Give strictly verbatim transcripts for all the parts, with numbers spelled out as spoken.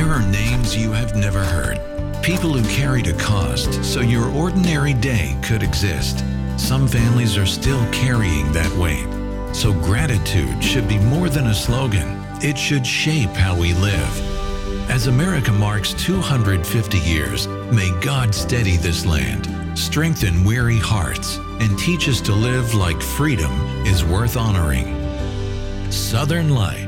are names you have never heard. People who carried a cost so your ordinary day could exist. Some families are still carrying that weight. So gratitude should be more than a slogan. It should shape how we live. As America marks two hundred fifty years, may God steady this land, strengthen weary hearts, and teach us to live like freedom is worth honoring. Southern Light.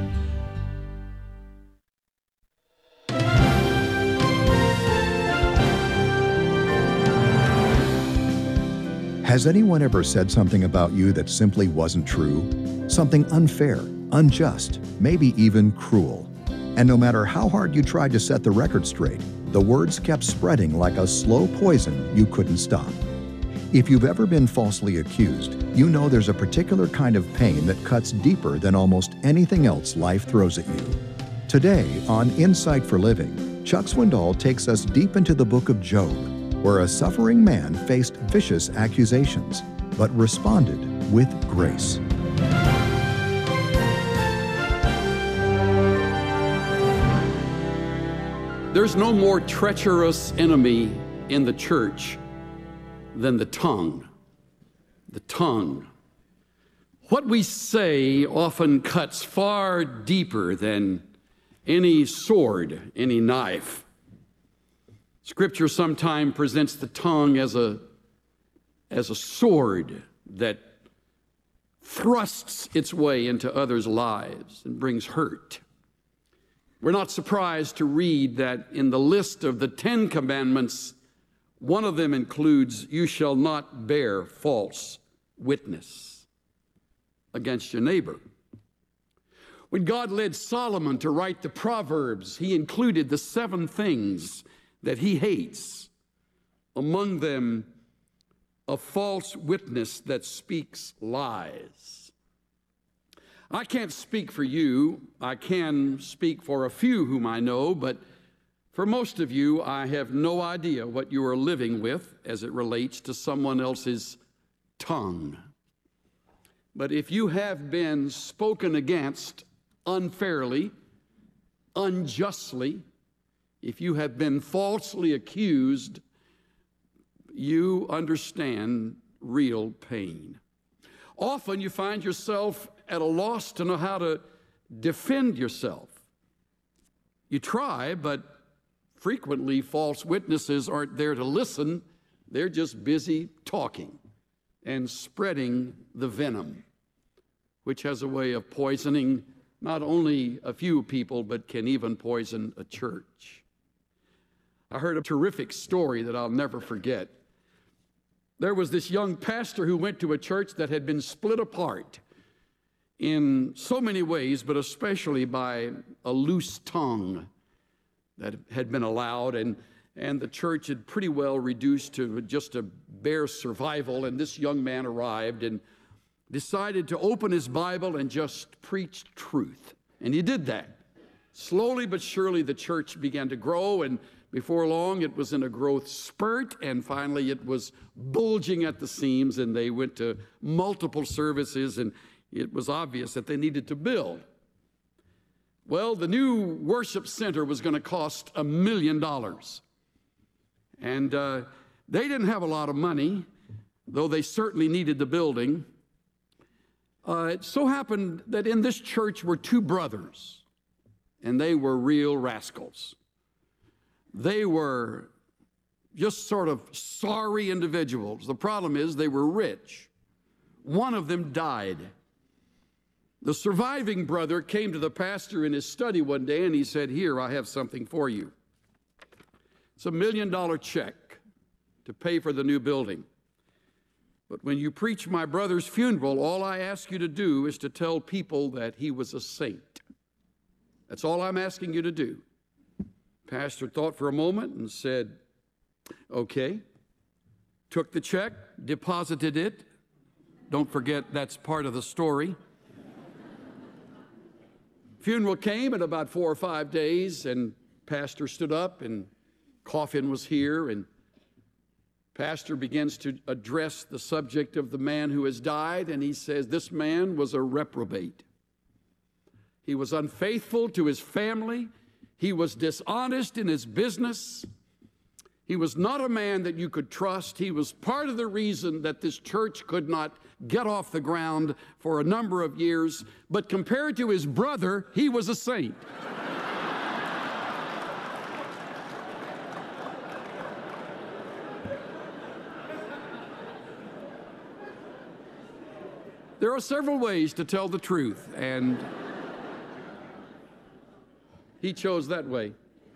Has anyone ever said something about you that simply wasn't true? Something unfair, unjust, maybe even cruel. And no matter how hard you tried to set the record straight, the words kept spreading like a slow poison you couldn't stop. If you've ever been falsely accused, you know there's a particular kind of pain that cuts deeper than almost anything else life throws at you. Today on Insight for Living, Chuck Swindoll takes us deep into the book of Job, where a suffering man faced vicious accusations, but responded with grace. There's no more treacherous enemy in the church than the tongue. The tongue. What we say often cuts far deeper than any sword, any knife. Scripture sometimes presents the tongue as a, as a sword that thrusts its way into others' lives and brings hurt. We're not surprised to read that in the list of the Ten Commandments, one of them includes, you shall not bear false witness against your neighbor. When God led Solomon to write the Proverbs, he included the seven things that he hates, among them a false witness that speaks lies. I can't speak for you. I can speak for a few whom I know, but for most of you, I have no idea what you are living with as it relates to someone else's tongue. But if you have been spoken against unfairly, unjustly, if you have been falsely accused, you understand real pain. Often you find yourself at a loss to know how to defend yourself. You try, but frequently false witnesses aren't there to listen. They're just busy talking and spreading the venom, which has a way of poisoning not only a few people, but can even poison a church. I heard a terrific story that I'll never forget. There was this young pastor who went to a church that had been split apart in so many ways, but especially by a loose tongue that had been allowed, and, and the church had pretty well reduced to just a bare survival, and this young man arrived and decided to open his Bible and just preach truth. And he did that. Slowly but surely the church began to grow, and before long, it was in a growth spurt, and finally it was bulging at the seams, and they went to multiple services, and it was obvious that they needed to build. Well, the new worship center was going to cost a million dollars. And uh, they didn't have a lot of money, though they certainly needed the building. Uh, it so happened that in this church were two brothers, and they were real rascals. They were just sort of sorry individuals. The problem is they were rich. One of them died. The surviving brother came to the pastor in his study one day and he said, "Here, I have something for you. It's a million dollar check to pay for the new building. But when you preach my brother's funeral, all I ask you to do is to tell people that he was a saint. That's all I'm asking you to do." Pastor thought for a moment and said, "Okay." Took the check, deposited it. Don't forget, that's part of the story. Funeral came in about four or five days, and pastor stood up, and coffin was here, and pastor begins to address the subject of the man who has died, and he says, this man was a reprobate. He was unfaithful to his family. He was dishonest in his business. He was not a man that you could trust. He was part of the reason that this church could not get off the ground for a number of years. But compared to his brother, he was a saint. There are several ways to tell the truth, and he chose that way.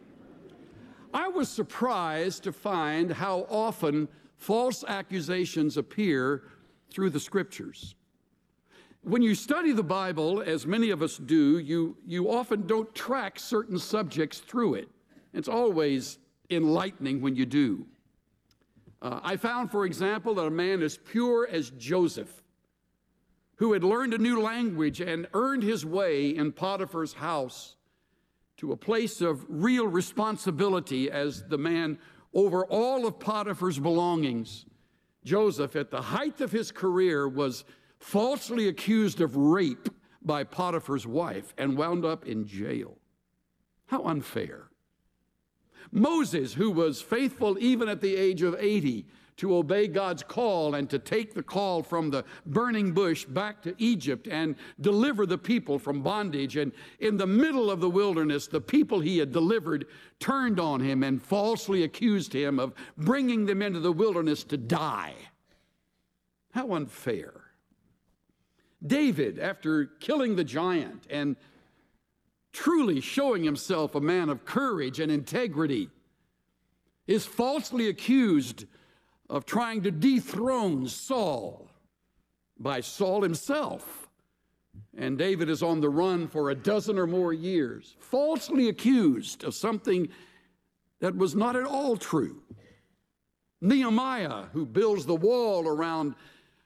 I was surprised to find how often false accusations appear through the Scriptures. When you study the Bible, as many of us do, you, you often don't track certain subjects through it. It's always enlightening when you do. Uh, I found, for example, that a man as pure as Joseph, who had learned a new language and earned his way in Potiphar's house to a place of real responsibility as the man over all of Potiphar's belongings, Joseph, at the height of his career, was falsely accused of rape by Potiphar's wife and wound up in jail. How unfair. Moses, who was faithful even at the age of eighty to obey God's call and to take the call from the burning bush back to Egypt and deliver the people from bondage. And in the middle of the wilderness, the people he had delivered turned on him and falsely accused him of bringing them into the wilderness to die. How unfair. David, after killing the giant and truly showing himself a man of courage and integrity, is falsely accused of trying to dethrone Saul by Saul himself. And David is on the run for a dozen or more years, falsely accused of something that was not at all true. Nehemiah, who builds the wall around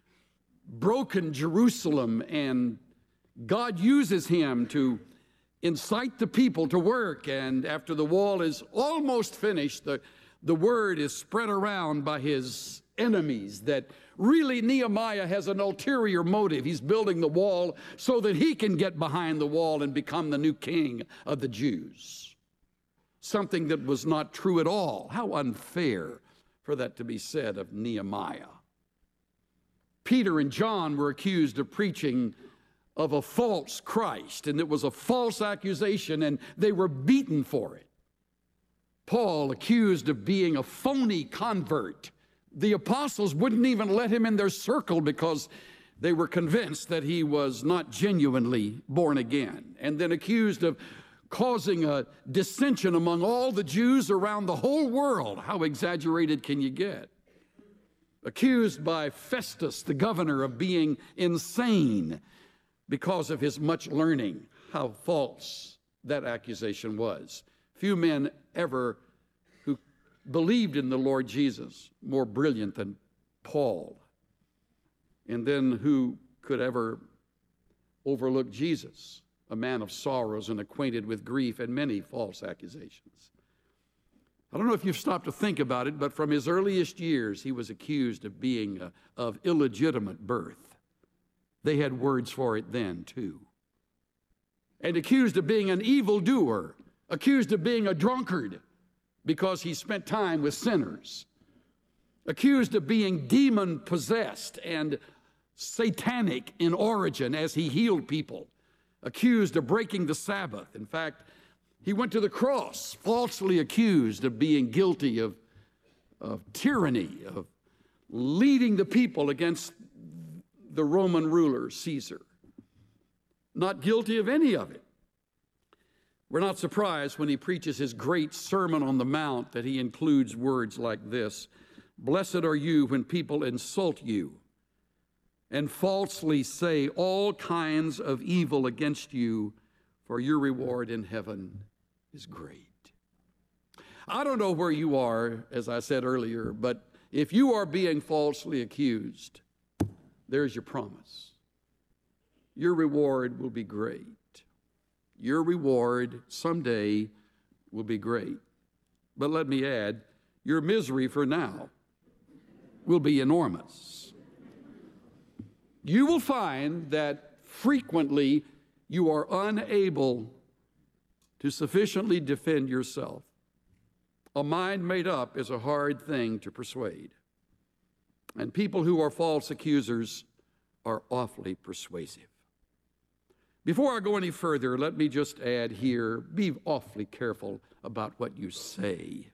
broken Jerusalem, and God uses him to incite the people to work, and after the wall is almost finished, the The word is spread around by his enemies that really Nehemiah has an ulterior motive. He's building the wall so that he can get behind the wall and become the new king of the Jews. Something that was not true at all. How unfair for that to be said of Nehemiah. Peter and John were accused of preaching of a false Christ, and it was a false accusation, and they were beaten for it. Paul, accused of being a phony convert. The apostles wouldn't even let him in their circle because they were convinced that he was not genuinely born again. And then accused of causing a dissension among all the Jews around the whole world. How exaggerated can you get? Accused by Festus, the governor, of being insane because of his much learning. How false that accusation was. Few men ever who believed in the Lord Jesus more brilliant than Paul. And then who could ever overlook Jesus, a man of sorrows and acquainted with grief, and many false accusations. I don't know if you've stopped to think about it, but from his earliest years, he was accused of being a, of illegitimate birth. They had words for it then, too. And accused of being an evildoer, accused of being a drunkard because he spent time with sinners, accused of being demon-possessed and satanic in origin as he healed people, accused of breaking the Sabbath. In fact, he went to the cross falsely accused of being guilty of, of tyranny, of leading the people against the Roman ruler, Caesar. Not guilty of any of it. We're not surprised when he preaches his great Sermon on the Mount that he includes words like this: "Blessed are you when people insult you and falsely say all kinds of evil against you, for your reward in heaven is great." I don't know where you are, as I said earlier, but if you are being falsely accused, there's your promise. Your reward will be great. Your reward someday will be great. But let me add, your misery for now will be enormous. You will find that frequently you are unable to sufficiently defend yourself. A mind made up is a hard thing to persuade. And people who are false accusers are awfully persuasive. Before I go any further, let me just add here, be awfully careful about what you say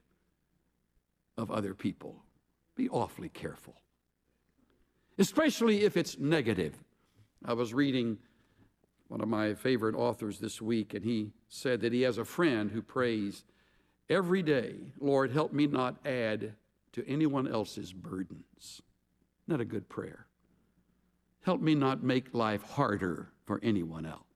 of other people. Be awfully careful, especially if it's negative. I was reading one of my favorite authors this week, and he said that he has a friend who prays every day, Lord, help me not add to anyone else's burdens. Not a good prayer. Help me not make life harder for anyone else.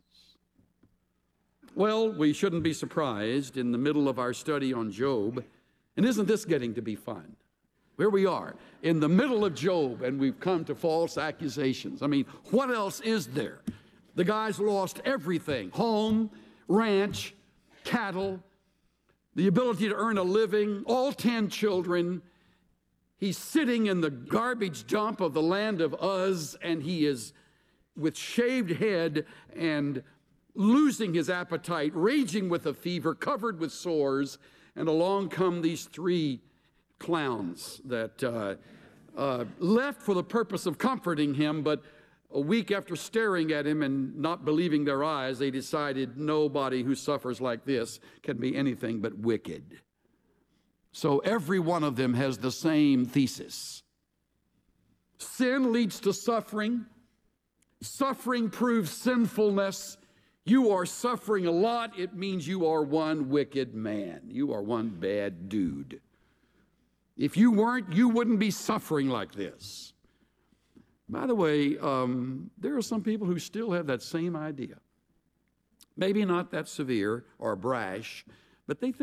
Well, we shouldn't be surprised in the middle of our study on Job, and isn't this getting to be fun? Here we are in the middle of Job, and we've come to false accusations. I mean, what else is there? The guy's lost everything: home, ranch, cattle, the ability to earn a living, all ten children. He's sitting in the garbage dump of the land of Uz, and he is with shaved head and losing his appetite, raging with a fever, covered with sores, and along come these three clowns that uh, uh, left for the purpose of comforting him, but a week after staring at him and not believing their eyes, they decided nobody who suffers like this can be anything but wicked. So every one of them has the same thesis. Sin leads to suffering. Suffering proves sinfulness. You are suffering a lot. It means you are one wicked man. You are one bad dude. If you weren't, you wouldn't be suffering like this. By the way, um, there are some people who still have that same idea. Maybe not that severe or brash, but they think